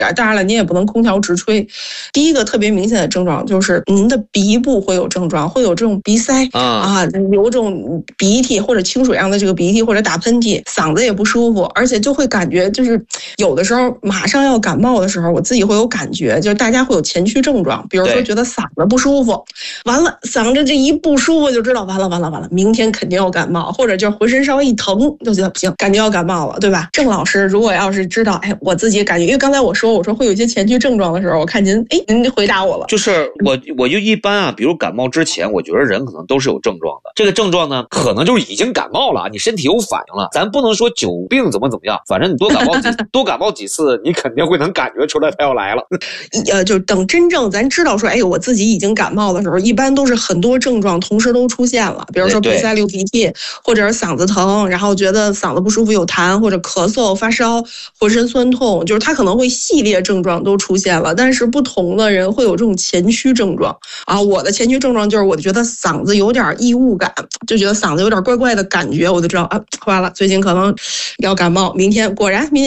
点。当然了，您也不能空调直吹。第一个特别明显的症状就是您的鼻部会有症状，会有这种鼻塞有这种鼻涕或者清水样的这个鼻涕或者打喷嚏，嗓子也不舒服，而且就会感觉就是有的时候马上要感冒的时候，我自己会有感觉，就大家会有前驱症状，比如说觉得嗓子不舒服，完了嗓子这一不舒服就知道完了，明天肯定要感冒，或者就浑身稍微一疼就觉得不行，感觉要感冒了，对吧？郑老师如果要是知道，我自己感觉，因为刚才我说会有一些前驱症状的时候，我看您您回答我了， 就是我就一般啊，比如感冒之前，我觉得人可能都是有症状的，这个症状呢，可能就是已经感冒了，你身体有反应了，咱不能说久病怎么样，反正你多感冒几次，你肯定会能感觉出来它要来了。 就等真正咱知道说，我自己已经感冒的时候，一般都是很多症状同时都出现了，比如说鼻塞流鼻涕，或者是嗓子疼，然后觉得嗓子不舒服有痰，或者咳嗽发烧，浑身酸痛，就是它可能会系列症状都出现了，但是不同的人会有这种前驱症状我的前驱症状就是我觉得嗓子有点异物感，就觉得嗓子有点怪怪的感觉，我就知道完了最近可能要感冒，明天果然